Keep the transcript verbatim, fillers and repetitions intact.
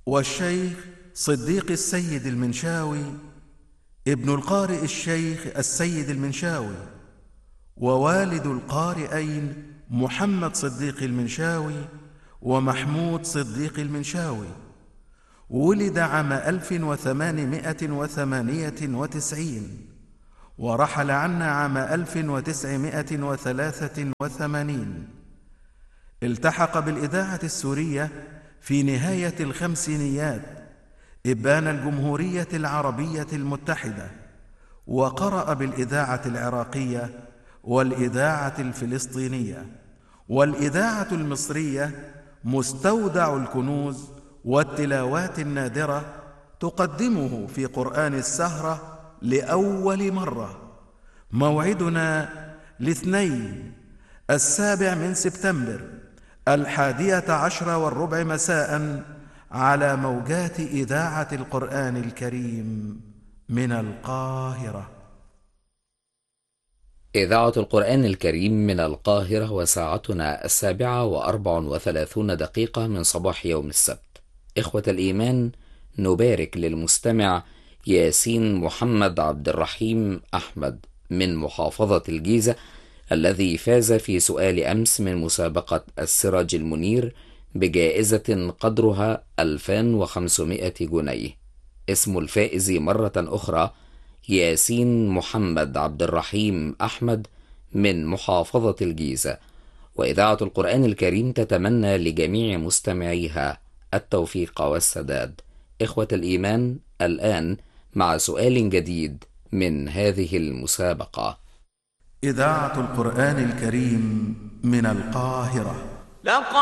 والشيخ صديق السيد المنشاوي ابن القارئ الشيخ السيد المنشاوي، ووالد القارئين محمد صديق المنشاوي ومحمود صديق المنشاوي. ولد عام ألف وثمانمائة وثمانية وتسعين ورحل عنا عام ألف وتسعمائة وثلاثة وثمانين. التحق بالإذاعة السورية في نهاية الخمسينيات إبان الجمهورية العربية المتحدة، وقرأ بالإذاعة العراقية والإذاعة الفلسطينية. والإذاعة المصرية مستودع الكنوز والتلاوات النادرة تقدمه في قرآن السهرة لأول مرة. موعدنا الاثنين السابع من سبتمبر الحادية عشر والربع مساء على موجات إذاعة القرآن الكريم من القاهرة. إذاعة القرآن الكريم من القاهرة، وساعتنا السابعة وأربع وثلاثون دقيقة من صباح يوم السبت. إخوة الإيمان، نبارك للمستمع ياسين محمد عبد الرحيم أحمد من محافظة الجيزة، الذي فاز في سؤال أمس من مسابقة السراج المنير بجائزة قدرها ألفين وخمسمائة جنيه. اسم الفائز مرة أخرى ياسين محمد عبد الرحيم أحمد من محافظة الجيزة. وإذاعة القرآن الكريم تتمنى لجميع مستمعيها التوفيق والسداد. إخوة الإيمان، الآن مع سؤال جديد من هذه المسابقة. إذاعة القرآن الكريم من القاهرة.